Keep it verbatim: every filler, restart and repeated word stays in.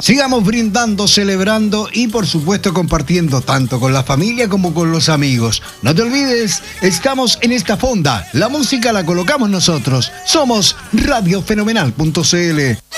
Sigamos brindando, celebrando y por supuesto compartiendo tanto con la familia como con los amigos. No te olvides, estamos en esta fonda. La música la colocamos nosotros. Somos radio fenomenal punto c l.